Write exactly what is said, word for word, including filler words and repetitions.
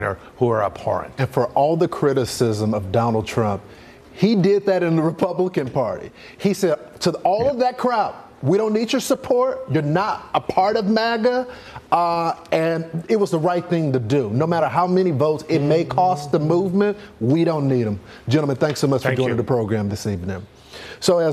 who are abhorrent. And for all the criticism of Donald Trump, he did that in the Republican Party. He said to all yeah. of that crowd, we don't need your support. You're not a part of MAGA. Uh, and it was the right thing to do. No matter how many votes it may cost the movement, we don't need them. Gentlemen, thanks so much Thank for joining you. the program this evening. So as